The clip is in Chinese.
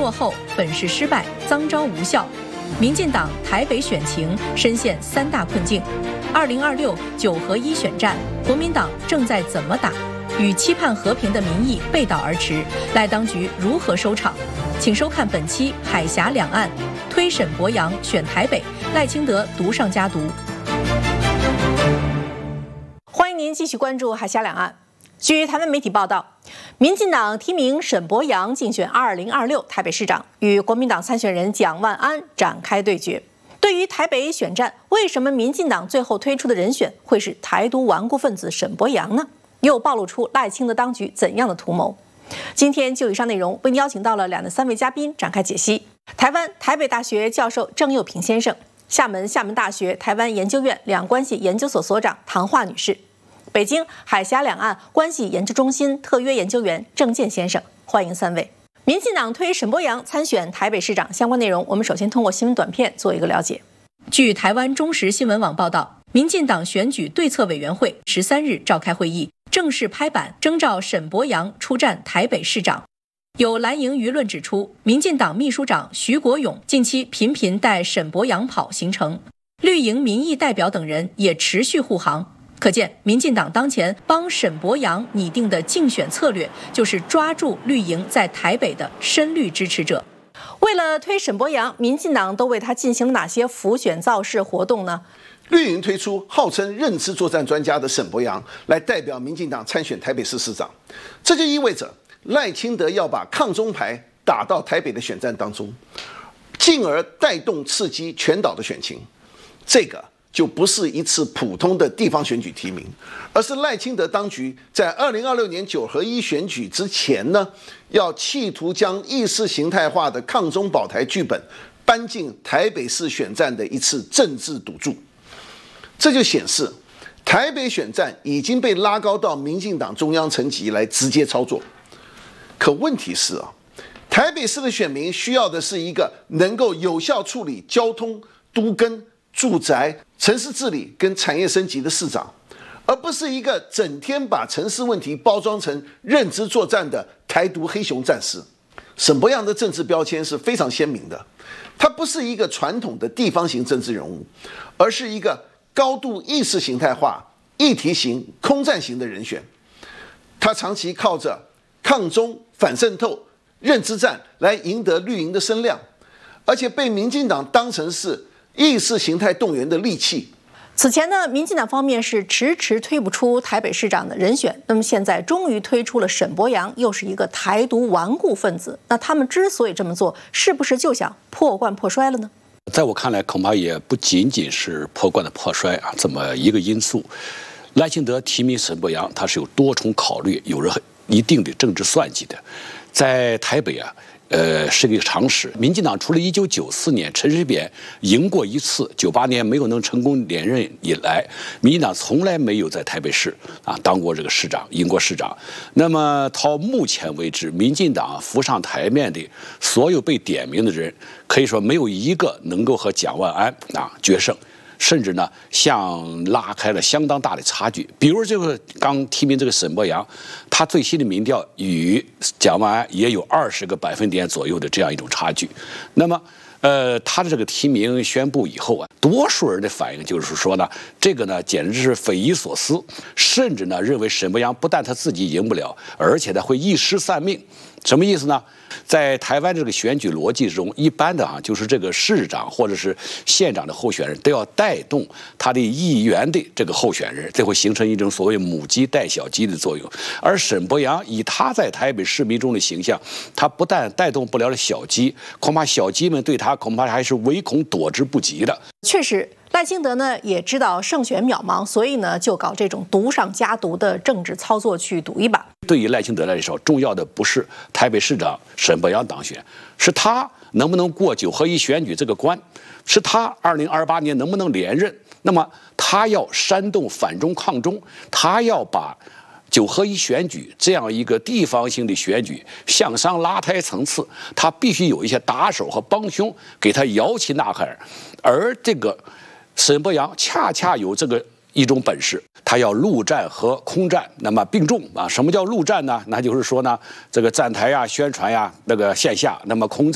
过后，本市失败，赃招无效。民进党台北选情深陷3大困境：20269合1选战，国民党正在怎么打？与期盼和平的民意背道而驰，赖当局如何收场？请收看本期《海峡两岸》，推沈伯洋选台北，赖清德独上家独。欢迎您继续关注《海峡两岸》。据台湾媒体报道，民进党提名沈伯洋竞选2026台北市长，与国民党参选人蒋万安展开对决。对于台北选战，为什么民进党最后推出的人选会是台独顽固分子沈伯洋呢？又暴露出赖清德当局怎样的图谋？今天就以上内容，为您邀请到了2的3位嘉宾展开解析。台湾台北大学教授郑佑平先生，厦门大学台湾研究院两关系研究所所长唐化女士，北京海峡两岸关系研究中心特约研究员郑健先生，欢迎3位。民进党推沈伯洋参选台北市长相关内容，我们首先通过新闻短片做一个了解。据台湾中时新闻网报道，民进党选举对策委员会13日召开会议，正式拍板征召沈伯洋出战台北市长。有蓝营舆论指出，民进党秘书长徐国勇近期频频带沈伯洋跑行程，绿营民意代表等人也持续护航。可见，民进党当前帮沈伯洋拟定的竞选策略，就是抓住绿营在台北的深绿支持者。为了推沈伯洋，民进党都为他进行了哪些辅选造势活动呢？ 绿营推出号称认知作战专家的沈伯洋来代表民进党参选台北市市长，这就意味着赖清德要把抗中牌打到台北的选战当中，进而带动刺激全岛的选情。这个就不是一次普通的地方选举提名，而是赖清德当局在2026年9合1选举之前呢，要企图将意识形态化的抗中保台剧本搬进台北市选战的一次政治赌注。这就显示台北选战已经被拉高到民进党中央层级来直接操作。可问题是台北市的选民需要的是一个能够有效处理交通、都更、住宅、城市治理跟产业升级的市长，而不是一个整天把城市问题包装成认知作战的台独黑熊战士。沈伯洋的政治标签是非常鲜明的，他不是一个传统的地方型政治人物，而是一个高度意识形态化、议题型、空战型的人选。他长期靠着抗中、反渗透、认知战来赢得绿营的声量，而且被民进党当成是意识形态动员的利器。 此前呢，民进党方面是迟迟推不出台北市长的人选，那么现在终于推出了沈伯洋，又是一个台独顽固分子。那他们之所以这么做，是不是就想破罐破摔了呢？ 在我看来，恐怕也不仅仅是破罐的破摔这么一个因素。赖清德提名沈伯洋，他是有多重考虑，有着一定的政治算计的。在台北是个常识。民进党除了1994年陈水扁赢过一次，98年没有能成功连任以来，民进党从来没有在台北市当过这个市长，赢过市长。那么到目前为止，民进党浮上台面的所有被点名的人，可以说没有一个能够和蒋万安决胜。甚至呢，拉开了相当大的差距。比如这个刚提名这个沈伯洋，他最新的民调与蒋万安也有20个百分点左右的这样一种差距。那么，他的这个提名宣布以后多数人的反应就是说呢，这个呢简直是匪夷所思，甚至呢认为沈伯洋不但他自己赢不了，而且呢会一失散命。什么意思呢？在台湾这个选举逻辑之中，一般的就是这个市长或者是县长的候选人都要带动他的议员的这个候选人，这会形成一种所谓母鸡带小鸡的作用。而沈伯洋以他在台北市民中的形象，他不但带动不了小鸡，恐怕小鸡们对他恐怕还是唯恐躲之不及的。 确实，赖清德呢也知道胜选渺茫，所以呢就搞这种独上加独的政治操作去赌一把。对于赖清德来说，重要的不是台北市长沈伯洋当选，是他能不能过9合1选举这个关，是他2028年能不能连任。那么他要煽动反中抗中，他要把9合1选举这样一个地方性的选举向上拉抬层次，他必须有一些打手和帮凶给他摇旗呐喊。而这个沈伯洋恰恰有这个一种本事，他要陆战和空战那么并重什么叫陆战呢？那就是说呢，这个站台宣传那个线下，那么空战